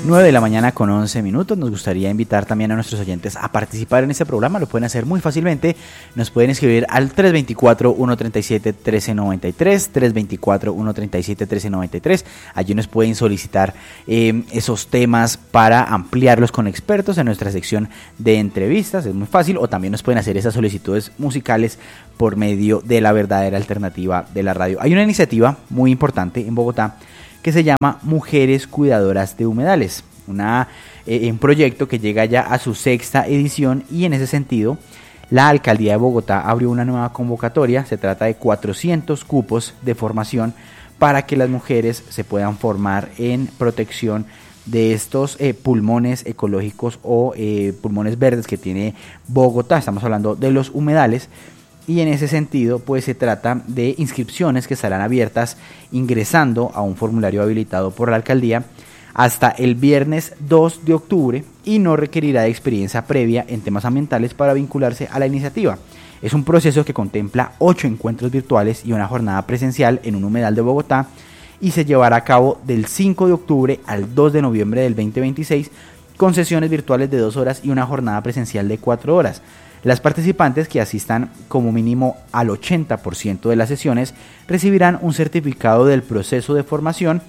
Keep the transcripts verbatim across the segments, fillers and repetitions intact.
nueve de la mañana con once minutos. Nos gustaría invitar también a nuestros oyentes a participar en este programa. Lo pueden hacer muy fácilmente. Nos pueden escribir al tres dos cuatro, uno tres siete, uno tres nueve tres, tres dos cuatro, uno tres siete, uno tres nueve tres. Allí nos pueden solicitar eh, esos temas para ampliarlos con expertos en nuestra sección de entrevistas. Es muy fácil. O también nos pueden hacer esas solicitudes musicales por medio de la verdadera alternativa de la radio. Hay una iniciativa muy importante en Bogotá que se llama Mujeres Cuidadoras de Humedales, una, eh, un proyecto que llega ya a su sexta edición, y en ese sentido la Alcaldía de Bogotá abrió una nueva convocatoria. Se trata de cuatrocientos cupos de formación para que las mujeres se puedan formar en protección de estos eh, pulmones ecológicos o eh, pulmones verdes que tiene Bogotá. Estamos hablando de los humedales. Y en ese sentido, pues se trata de inscripciones que estarán abiertas ingresando a un formulario habilitado por la alcaldía hasta el viernes dos de octubre, y no requerirá de experiencia previa en temas ambientales para vincularse a la iniciativa. Es un proceso que contempla ocho encuentros virtuales y una jornada presencial en un humedal de Bogotá, y se llevará a cabo del cinco de octubre al dos de noviembre del veinte veintiséis, con sesiones virtuales de dos horas y una jornada presencial de cuatro horas. Las participantes que asistan como mínimo al ochenta por ciento de las sesiones recibirán un certificado del proceso de formación.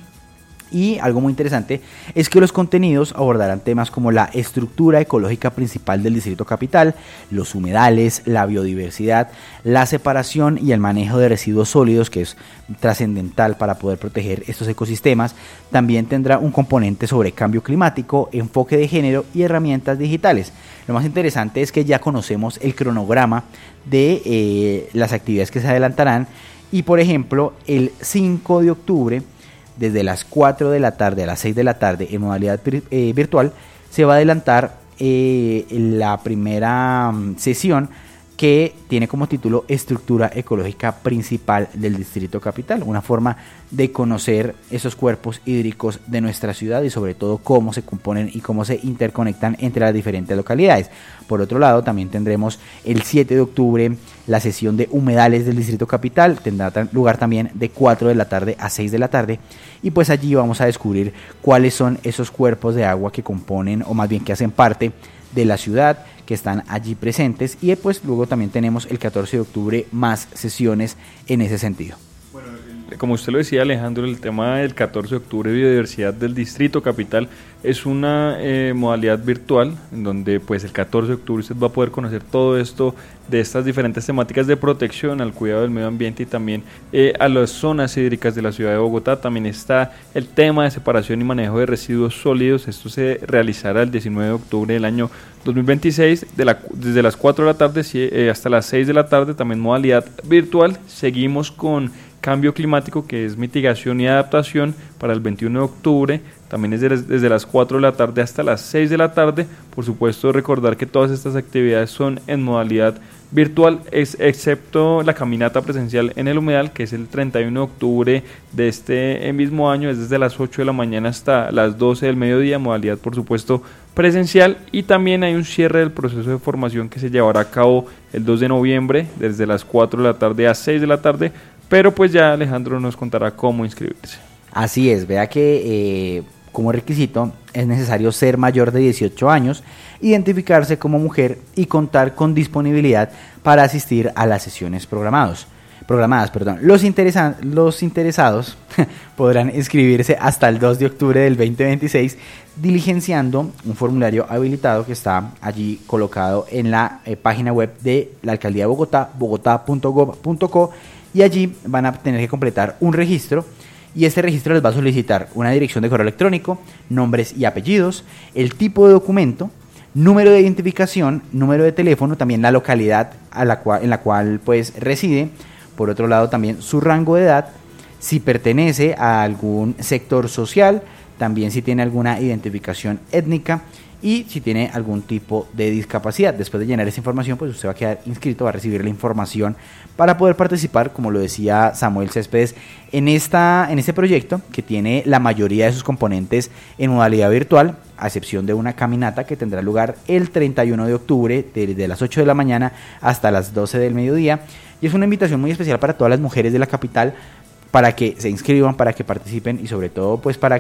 Y algo muy interesante es que los contenidos abordarán temas como la estructura ecológica principal del Distrito Capital, los humedales, la biodiversidad, la separación y el manejo de residuos sólidos, que es trascendental para poder proteger estos ecosistemas. También tendrá un componente sobre cambio climático, enfoque de género y herramientas digitales. Lo más interesante es que ya conocemos el cronograma de eh, las actividades que se adelantarán, y por ejemplo el cinco de octubre, desde las cuatro de la tarde a las seis de la tarde en modalidad eh, virtual, se va a adelantar eh, la primera um, sesión, que tiene como título Estructura Ecológica Principal del Distrito Capital, una forma de conocer esos cuerpos hídricos de nuestra ciudad y sobre todo cómo se componen y cómo se interconectan entre las diferentes localidades. Por otro lado, también tendremos el siete de octubre la sesión de humedales del Distrito Capital. Tendrá lugar también de cuatro de la tarde a seis de la tarde, y pues allí vamos a descubrir cuáles son esos cuerpos de agua que componen, o más bien que hacen parte de la ciudad, que están allí presentes. Y pues luego también tenemos el catorce de octubre más sesiones en ese sentido. Bueno, como usted lo decía, Alejandro, el tema del catorce de octubre, biodiversidad del Distrito Capital, es una eh, modalidad virtual en donde pues el catorce de octubre usted va a poder conocer todo esto de estas diferentes temáticas de protección al cuidado del medio ambiente, y también eh, a las zonas hídricas de la ciudad de Bogotá. También está el tema de separación y manejo de residuos sólidos. Esto se realizará el diecinueve de octubre del año dos mil veintiséis, de la, desde las cuatro de la tarde eh, hasta las seis de la tarde, también modalidad virtual. Seguimos con cambio climático, que es mitigación y adaptación, para el veintiuno de octubre, también es desde, desde las cuatro de la tarde hasta las seis de la tarde. Por supuesto, recordar que todas estas actividades son en modalidad virtual, es, excepto la caminata presencial en el humedal, que es el treinta y uno de octubre de este mismo año, es desde las ocho de la mañana hasta las doce del mediodía, modalidad por supuesto presencial. Y también hay un cierre del proceso de formación que se llevará a cabo el dos de noviembre, desde las cuatro de la tarde a seis de la tarde, pero pues ya Alejandro nos contará cómo inscribirse. Así es, vea que eh, como requisito es necesario ser mayor de dieciocho años, identificarse como mujer y contar con disponibilidad para asistir a las sesiones programados, programadas. Perdón. Los, interesa- los interesados podrán inscribirse hasta el dos de octubre del veinte veintiséis diligenciando un formulario habilitado que está allí colocado en la eh, página web de la Alcaldía de Bogotá, bogotá punto gob punto co, y allí van a tener que completar un registro. Y este registro les va a solicitar una dirección de correo electrónico, nombres y apellidos, el tipo de documento, número de identificación, número de teléfono, también la localidad a la cual, en la cual pues reside. Por otro lado, también su rango de edad, si pertenece a algún sector social, también si tiene alguna identificación étnica y si tiene algún tipo de discapacidad. Después de llenar esa información, pues usted va a quedar inscrito, va a recibir la información para poder participar, como lo decía Samuel Céspedes, en, esta, en este proyecto que tiene la mayoría de sus componentes en modalidad virtual, a excepción de una caminata que tendrá lugar el treinta y uno de octubre, desde las ocho de la mañana hasta las doce del mediodía. Y es una invitación muy especial para todas las mujeres de la capital, para que se inscriban, para que participen y sobre todo pues para que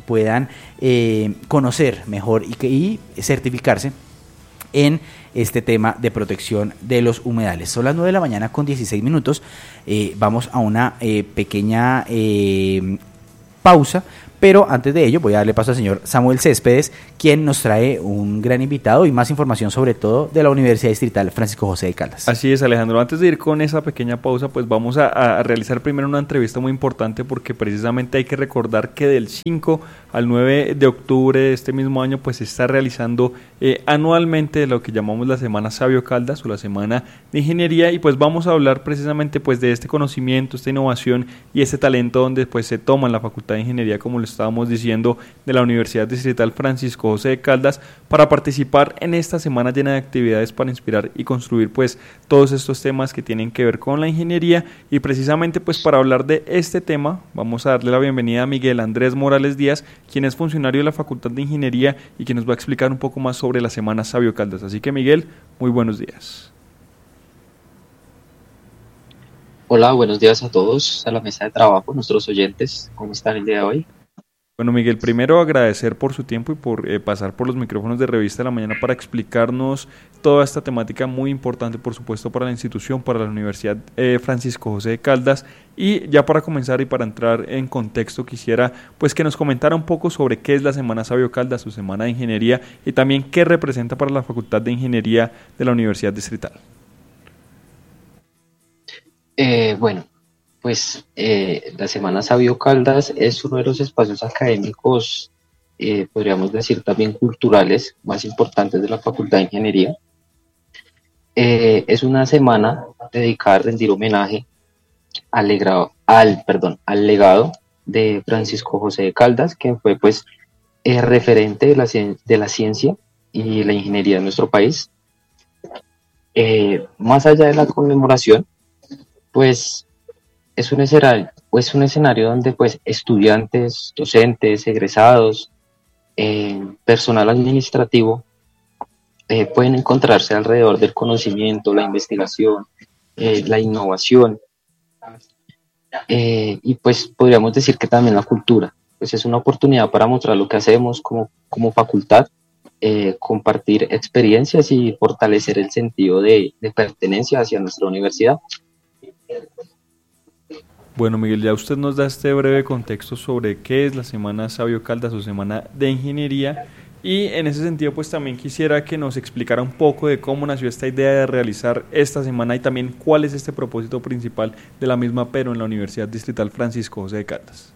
puedan eh, conocer mejor y, que, y certificarse en este tema de protección de los humedales. Son las nueve de la mañana con dieciséis minutos. Eh, vamos a una eh, pequeña eh, pausa, pero antes de ello voy a darle paso al señor Samuel Céspedes, quien nos trae un gran invitado y más información sobre todo de la Universidad Distrital Francisco José de Caldas. Así es, Alejandro. Antes de ir con esa pequeña pausa, pues vamos a, a realizar primero una entrevista muy importante, porque precisamente hay que recordar que del cinco al nueve de octubre de este mismo año pues se está realizando eh, anualmente lo que llamamos la Semana Sabio Caldas o la Semana de Ingeniería, y pues vamos a hablar precisamente pues de este conocimiento, esta innovación y este talento donde pues se toma en la Facultad de Ingeniería, como lo estábamos diciendo, de la Universidad Distrital Francisco José de Caldas, para participar en esta semana llena de actividades para inspirar y construir pues todos estos temas que tienen que ver con la ingeniería. Y precisamente pues para hablar de este tema vamos a darle la bienvenida a Miguel Andrés Morales Díaz, quien es funcionario de la Facultad de Ingeniería y quien nos va a explicar un poco más sobre la Semana Sabio Caldas. Así que Miguel, muy buenos días. Hola, buenos días a todos, a la mesa de trabajo, nuestros oyentes. ¿Cómo están el día de hoy? Bueno, Miguel, primero agradecer por su tiempo y por eh, pasar por los micrófonos de Revista de la Mañana para explicarnos toda esta temática muy importante, por supuesto, para la institución, para la Universidad eh, Francisco José de Caldas. Y ya para comenzar y para entrar en contexto, quisiera pues que nos comentara un poco sobre qué es la Semana Sabio Caldas, su Semana de Ingeniería, y también qué representa para la Facultad de Ingeniería de la Universidad Distrital. Eh, bueno, pues eh, la Semana Sabio Caldas es uno de los espacios académicos, eh, podríamos decir también culturales, más importantes de la Facultad de Ingeniería. Eh, es una semana dedicada a rendir homenaje al legado, al, perdón, al legado de Francisco José de Caldas, que fue pues eh, referente de la, de la ciencia y la ingeniería en nuestro país. Eh, más allá de la conmemoración, pues es un escenario, es un escenario donde pues estudiantes, docentes, egresados, eh, personal administrativo eh, pueden encontrarse alrededor del conocimiento, la investigación, eh, la innovación, eh, y pues podríamos decir que también la cultura. Pues es una oportunidad para mostrar lo que hacemos como, como facultad, eh, compartir experiencias y fortalecer el sentido de, de pertenencia hacia nuestra universidad. Bueno, Miguel, ya usted nos da este breve contexto sobre qué es la Semana Sabio Caldas o Semana de Ingeniería, y en ese sentido pues también quisiera que nos explicara un poco de cómo nació esta idea de realizar esta semana y también cuál es este propósito principal de la misma, pero en la Universidad Distrital Francisco José de Caldas.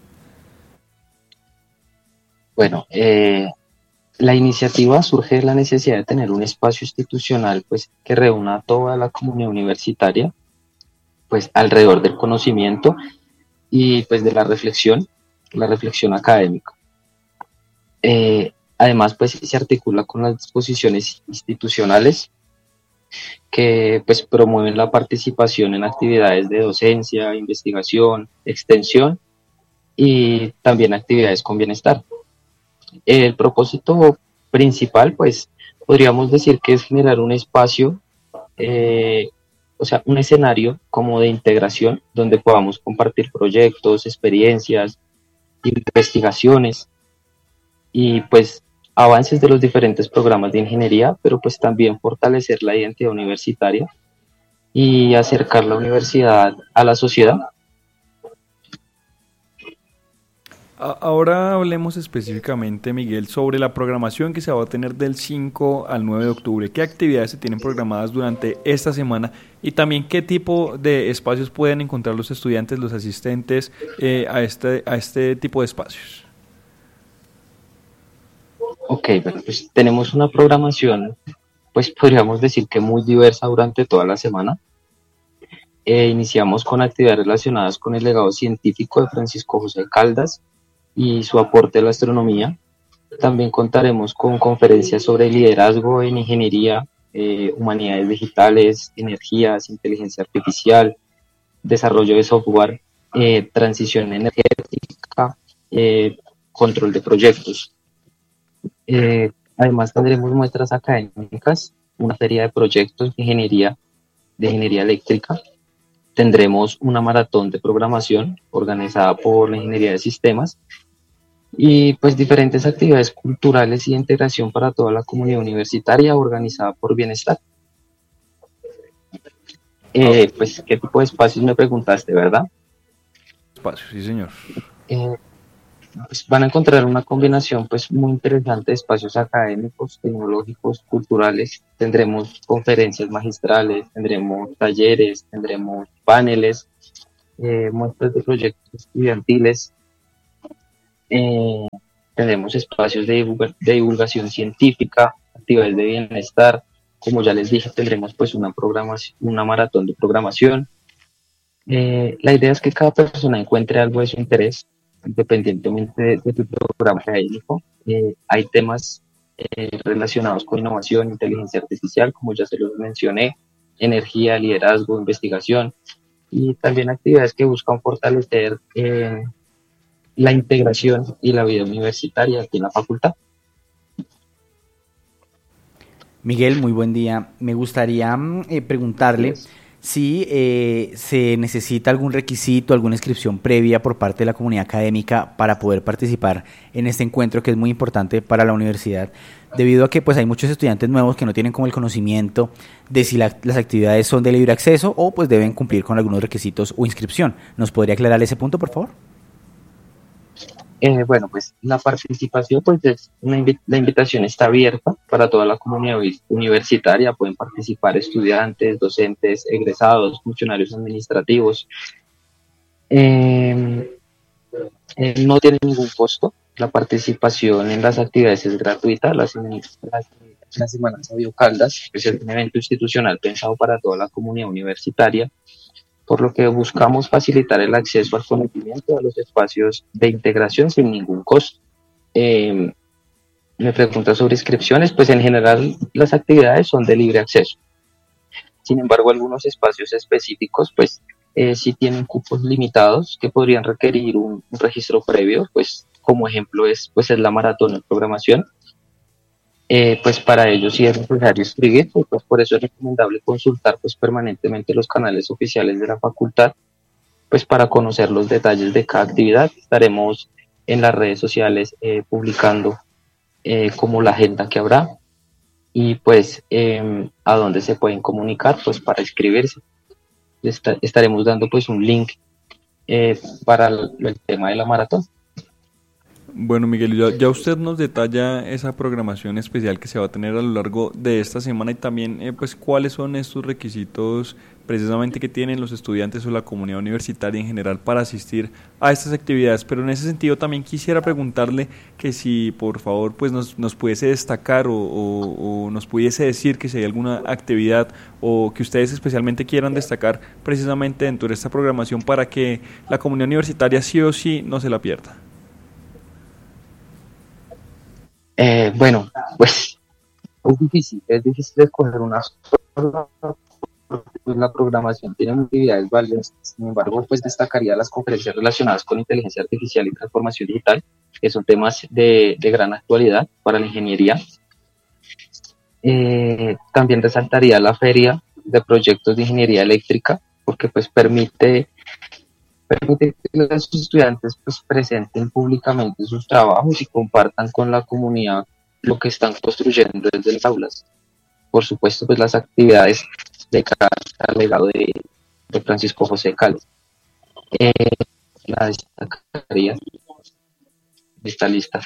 Bueno, eh, la iniciativa surge de la necesidad de tener un espacio institucional pues que reúna a toda la comunidad universitaria pues alrededor del conocimiento y pues de la reflexión, la reflexión académica. Eh, además pues se articula con las disposiciones institucionales que pues promueven la participación en actividades de docencia, investigación, extensión y también actividades con bienestar. El propósito principal pues podríamos decir que es generar un espacio eh, o sea, un escenario como de integración donde podamos compartir proyectos, experiencias, investigaciones y pues avances de los diferentes programas de ingeniería, pero pues también fortalecer la identidad universitaria y acercar la universidad a la sociedad. Ahora hablemos específicamente, Miguel, sobre la programación que se va a tener del cinco al nueve de octubre. ¿Qué actividades se tienen programadas durante esta semana? Y también, ¿qué tipo de espacios pueden encontrar los estudiantes, los asistentes eh, a, este, a este tipo de espacios? Ok, bueno, pues tenemos una programación, pues podríamos decir que muy diversa durante toda la semana. Eh, iniciamos con actividades relacionadas con el legado científico de Francisco José Caldas y su aporte a la astronomía. También contaremos con conferencias sobre liderazgo en ingeniería, eh, humanidades digitales, energías, inteligencia artificial, desarrollo de software, eh, transición energética, eh, control de proyectos. Eh, además tendremos muestras académicas, una feria de proyectos de ingeniería, de ingeniería eléctrica. Tendremos una maratón de programación organizada por la Ingeniería de Sistemas y pues diferentes actividades culturales y de integración para toda la comunidad universitaria organizada por Bienestar. Eh, pues, ¿qué tipo de espacios me preguntaste, verdad? Espacio, sí, señor. Eh, pues van a encontrar una combinación pues muy interesante de espacios académicos, tecnológicos, culturales. Tendremos conferencias magistrales, tendremos talleres, tendremos paneles, eh, muestras de proyectos estudiantiles, eh, tendremos espacios de, divulga- de divulgación científica, actividades de bienestar. Como ya les dije, tendremos pues una programación, una maratón de programación. Eh, la idea es que cada persona encuentre algo de su interés, independientemente de, de tu programa académico. Eh, hay temas eh, relacionados con innovación, inteligencia artificial, como ya se los mencioné, energía, liderazgo, investigación, y también actividades que buscan fortalecer eh, la integración y la vida universitaria aquí en la facultad. Miguel, muy buen día. Me gustaría mm, eh, preguntarle Yes. si eh, se necesita algún requisito, alguna inscripción previa por parte de la comunidad académica para poder participar en este encuentro que es muy importante para la universidad, debido a que pues hay muchos estudiantes nuevos que no tienen como el conocimiento de si la- las actividades son de libre acceso o pues deben cumplir con algunos requisitos o inscripción. ¿Nos podría aclarar ese punto, por favor? Eh, bueno, pues la participación, pues es una invi- la invitación está abierta para toda la comunidad uni- universitaria. Pueden participar estudiantes, docentes, egresados, funcionarios administrativos. Eh, eh, no tiene ningún costo. La participación en las actividades es gratuita. La, sema- la, la Semana Sabio Caldas es un evento institucional pensado para toda la comunidad universitaria, por lo que buscamos facilitar el acceso al conocimiento a los espacios de integración sin ningún costo. Eh, Me pregunta sobre inscripciones, pues en general las actividades son de libre acceso. Sin embargo, algunos espacios específicos, pues eh, sí tienen cupos limitados que podrían requerir un, un registro previo, pues como ejemplo es, pues, es la maratón de programación. Eh, pues para ello sí es necesario inscribir, pues, pues por eso es recomendable consultar pues permanentemente los canales oficiales de la facultad, pues para conocer los detalles de cada actividad. Estaremos en las redes sociales eh, publicando eh, como la agenda que habrá y pues eh, a dónde se pueden comunicar pues para inscribirse. Esta- estaremos dando pues un link eh, para el, el tema de la maratón. Bueno, Miguel, ya, ya usted nos detalla esa programación especial que se va a tener a lo largo de esta semana y también, eh, pues, cuáles son estos requisitos precisamente que tienen los estudiantes o la comunidad universitaria en general para asistir a estas actividades. Pero en ese sentido también quisiera preguntarle que si, por favor, pues nos, nos pudiese destacar o, o, o nos pudiese decir que si hay alguna actividad o que ustedes especialmente quieran destacar precisamente dentro de esta programación para que la comunidad universitaria sí o sí no se la pierda. Eh, bueno, pues es difícil, es difícil escoger una sola, pues la programación tiene actividades valiosas. Sin embargo, pues destacaría las conferencias relacionadas con inteligencia artificial y transformación digital, que son temas de, de gran actualidad para la ingeniería. Eh, también resaltaría la feria de proyectos de ingeniería eléctrica, porque pues permite, permite que los estudiantes pues presenten públicamente sus trabajos y compartan con la comunidad lo que están construyendo desde las aulas. Por supuesto, pues las actividades de cada legado de, de Francisco José Cales. Eh, la destacaría de esta lista.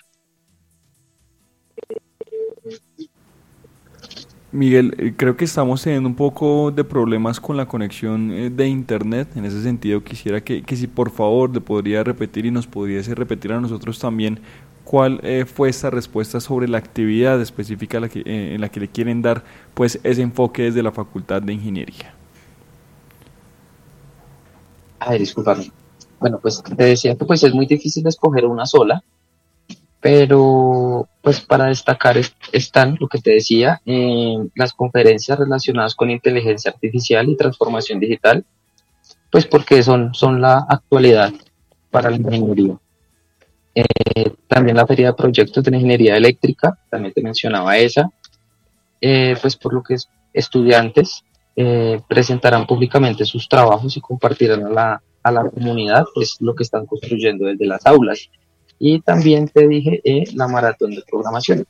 Miguel, eh, creo que estamos teniendo un poco de problemas con la conexión eh, de internet. En ese sentido, quisiera que, que si por favor le podría repetir y nos pudiese repetir a nosotros también cuál eh, fue esta respuesta sobre la actividad específica a la que, eh, en la que le quieren dar pues ese enfoque desde la Facultad de Ingeniería. Ay, discúlpame. Bueno, pues te decía que pues es muy difícil escoger una sola, pero pues para destacar es- están, lo que te decía, eh, las conferencias relacionadas con inteligencia artificial y transformación digital, pues porque son, son la actualidad para la ingeniería. Eh, también la feria de proyectos de la ingeniería eléctrica, también te mencionaba esa, eh, pues por lo que es- estudiantes eh, presentarán públicamente sus trabajos y compartirán a la, a la comunidad pues lo que están construyendo desde las aulas. y también te dije eh, la maratón de programación.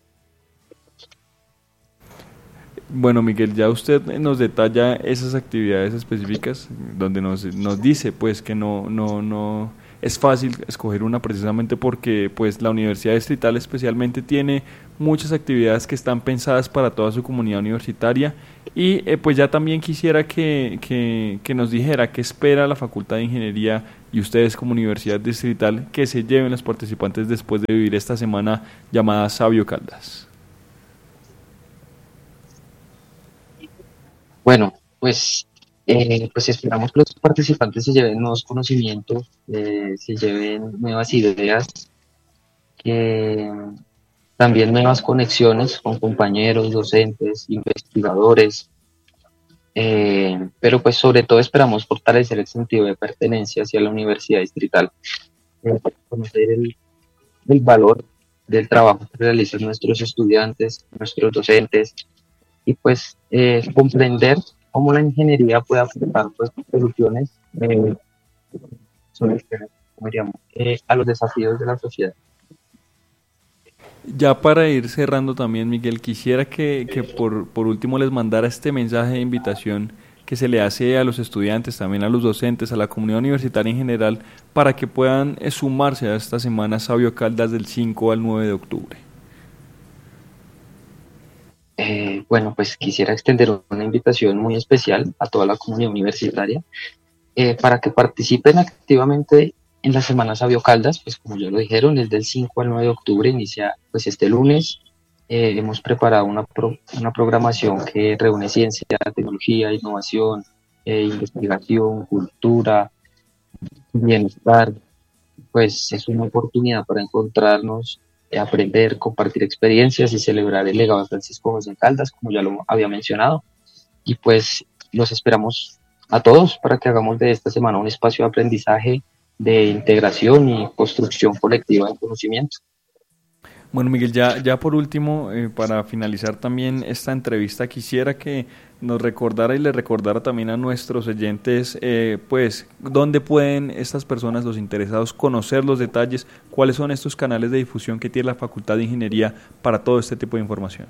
Bueno, Miguel, ya usted nos detalla esas actividades específicas donde nos, nos dice pues que no, no, no es fácil escoger una precisamente porque pues la Universidad Distrital especialmente tiene muchas actividades que están pensadas para toda su comunidad universitaria y eh, pues ya también quisiera que, que, que nos dijera qué espera la Facultad de Ingeniería y ustedes como Universidad Distrital que se lleven los participantes después de vivir esta semana llamada Sabio Caldas. Bueno, pues, eh, pues esperamos que los participantes se lleven nuevos conocimientos, eh, se lleven nuevas ideas, que también nuevas conexiones con compañeros, docentes, investigadores, eh, pero pues sobre todo esperamos fortalecer el sentido de pertenencia hacia la Universidad Distrital, eh, conocer el, el valor del trabajo que realizan nuestros estudiantes, nuestros docentes, y pues eh, comprender cómo la ingeniería puede aportar pues, soluciones, eh, soluciones como diríamos, eh, a los desafíos de la sociedad. Ya para ir cerrando también, Miguel, quisiera que, que por, por último les mandara este mensaje de invitación que se le hace a los estudiantes, también a los docentes, a la comunidad universitaria en general, para que puedan eh, sumarse a esta semana Sabio Caldas del cinco al nueve de octubre. Eh, bueno, pues quisiera extender una invitación muy especial a toda la comunidad universitaria eh, para que participen activamente en la Semana Sabio Caldas, pues como ya lo dijeron, es del cinco al nueve de octubre, inicia pues este lunes. Eh, hemos preparado una, pro, una programación que reúne ciencia, tecnología, innovación, eh, investigación, cultura, bienestar. Pues es una oportunidad para encontrarnos, eh, aprender, compartir experiencias y celebrar el legado de Francisco José Caldas, como ya lo había mencionado. Y pues los esperamos a todos para que hagamos de esta semana un espacio de aprendizaje, de integración y construcción colectiva de conocimiento. Bueno, Miguel, ya, ya por último, eh, para finalizar también esta entrevista, quisiera que nos recordara y le recordara también a nuestros oyentes, eh, pues, dónde pueden estas personas, los interesados, conocer los detalles, cuáles son estos canales de difusión que tiene la Facultad de Ingeniería para todo este tipo de información.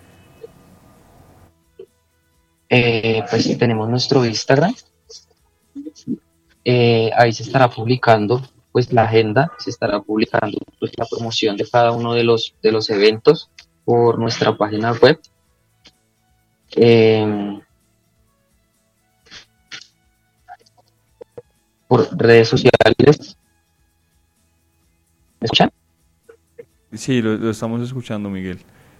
Eh, pues tenemos nuestro Instagram, eh, ahí se estará publicando pues la agenda, se estará publicando pues la promoción de cada uno de los de los eventos por nuestra página web. Eh, por redes sociales. ¿Me escuchan? Sí, lo, lo estamos escuchando, Miguel.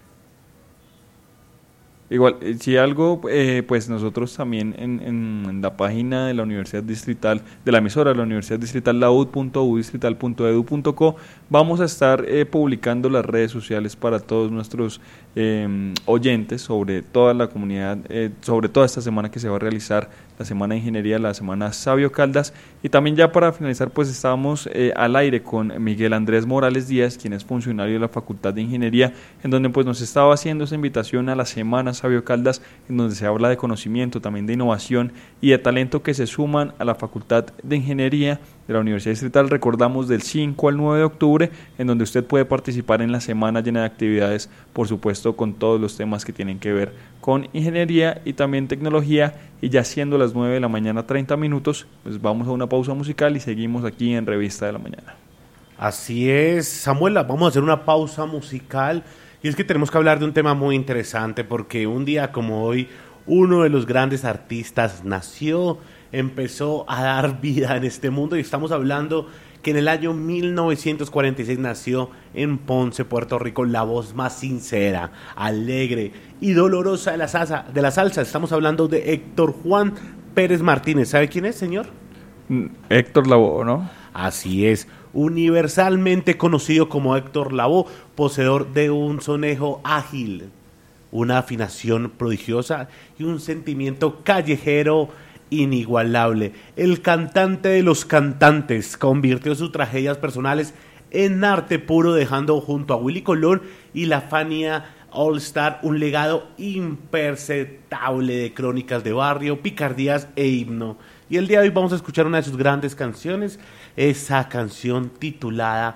Igual, si algo, eh, pues nosotros también en, en la página de la Universidad Distrital, de la emisora de la Universidad Distrital, laud punto u distrital punto edu punto co, vamos a estar eh, publicando las redes sociales para todos nuestros eh, oyentes sobre toda la comunidad, eh, sobre toda esta semana que se va a realizar, la Semana de Ingeniería, la Semana Sabio Caldas, y también ya para finalizar, pues estábamos eh, al aire con Miguel Andrés Morales Díaz, quien es funcionario de la Facultad de Ingeniería, en donde pues nos estaba haciendo esa invitación a la Semana Sabio Caldas, en donde se habla de conocimiento, también de innovación y de talento que se suman a la Facultad de Ingeniería de la Universidad Distrital. Recordamos del cinco al nueve de octubre, en donde usted puede participar en la semana llena de actividades, por supuesto con todos los temas que tienen que ver con ingeniería y también tecnología. Y ya siendo las nueve de la mañana treinta minutos, pues vamos a una pausa musical y seguimos aquí en Revista de la Mañana. Así es, Samuel, vamos a hacer una pausa musical. Y es que tenemos que hablar de un tema muy interesante, porque un día como hoy, uno de los grandes artistas nació, empezó a dar vida en este mundo, y estamos hablando que en el año mil novecientos cuarenta y seis nació en Ponce, Puerto Rico, la voz más sincera, alegre y dolorosa de la salsa. De la salsa. Estamos hablando de Héctor Juan Pérez Martínez. ¿Sabe quién es, señor? Héctor Lavoe, ¿no? Así es, universalmente conocido como Héctor Lavoe, poseedor de un sonejo ágil, una afinación prodigiosa y un sentimiento callejero inigualable. El cantante de los cantantes convirtió sus tragedias personales en arte puro, dejando junto a Willy Colón y la Fania All Star un legado imperceptible de crónicas de barrio, picardías e himno. Y el día de hoy vamos a escuchar una de sus grandes canciones, esa canción titulada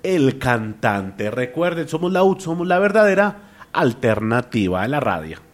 el cantante. Recuerden, somos la U T, somos la verdadera alternativa de la radio.